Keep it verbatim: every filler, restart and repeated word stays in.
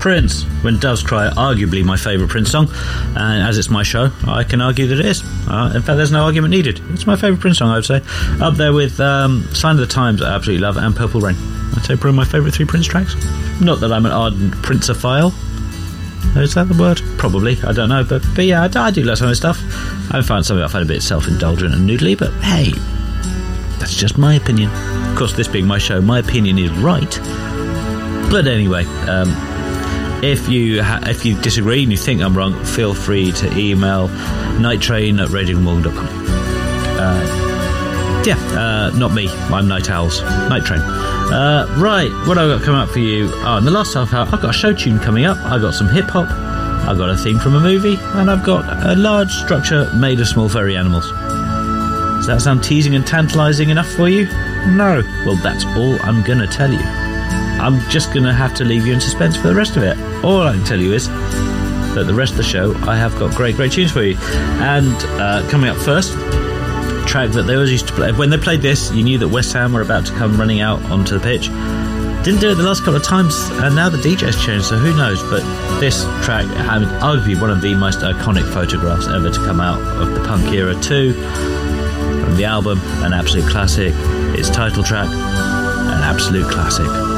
Prince, When Doves Cry, arguably my favourite Prince song, and as it's my show, I can argue that it is. Uh, in fact, there's no argument needed. It's my favourite Prince song, I would say. Up there with um, Sign of the Times, I absolutely love, and Purple Rain. I'd say probably my favourite three Prince tracks. Not that I'm an ardent Princeophile. Is that the word? Probably, I don't know, but, but yeah, I, I do like some of his stuff. I find some of it I find a bit self-indulgent and noodly, but hey, that's just my opinion. Of course, this being my show, my opinion is right. But anyway, um, if you ha- if you disagree and you think I'm wrong, feel free to email nighttrain at raging morgan dot com. Uh, yeah, uh, not me. I'm Night Owls. Night Train. Uh, right, what I've got coming up for you. Oh, in the last half hour, I've got a show tune coming up. I've got some hip hop. I've got a theme from a movie, and I've got a large structure made of small furry animals. Does that sound teasing and tantalising enough for you? No. Well, that's all I'm going to tell you. I'm just going to have to leave you in suspense for the rest of it. All I can tell you is that the rest of the show, I have got great, great tunes for you. And uh, coming up first, a track that they always used to play. When they played this, you knew that West Ham were about to come running out onto the pitch. Didn't do it the last couple of times, and now the D J's changed, so who knows. But this track had arguably one of the most iconic photographs ever to come out of the punk era too. From the album, an absolute classic. Its title track, an absolute classic.